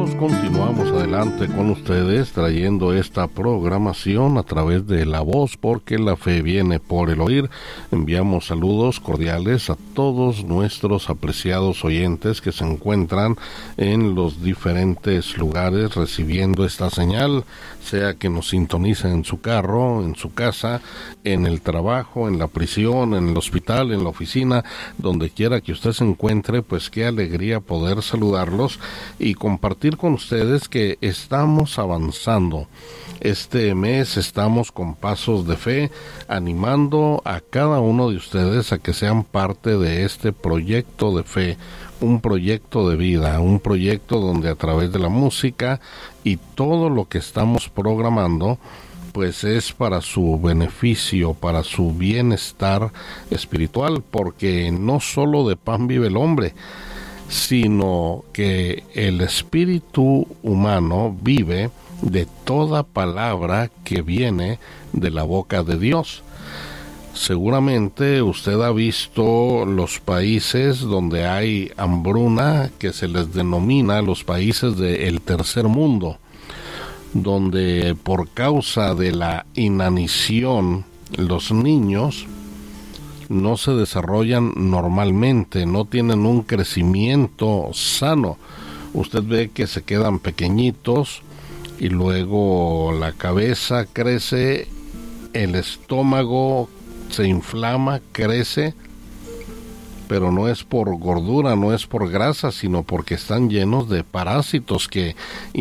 amigos, continuamos adelante con ustedes trayendo esta programación a través de la voz, porque la fe viene por el oír. Enviamos saludos cordiales a todos nuestros apreciados oyentes que se encuentran en los diferentes lugares recibiendo esta señal, sea que nos sintonicen en su carro, en su casa, en el trabajo, en la prisión, en el hospital, en la oficina, donde quiera que usted se encuentre. Pues qué alegría poder saludarlos y compartir con ustedes que estamos avanzando. Este mes estamos con pasos de fe, animando a cada uno de ustedes a que sean parte de este proyecto de fe, un proyecto de vida, un proyecto donde a través de la música y todo lo que estamos programando, pues es para su beneficio, para su bienestar espiritual, porque no solo de pan vive el hombre, sino que el espíritu humano vive de toda palabra que viene de la boca de Dios. Seguramente usted ha visto los países donde hay hambruna, que se les denomina los países del tercer mundo, donde por causa de la inanición los niños no se desarrollan normalmente, no tienen un crecimiento sano. Usted ve que se quedan pequeñitos y luego la cabeza crece, el estómago se inflama, crece, pero no es por gordura, no es por grasa, sino porque están llenos de parásitos que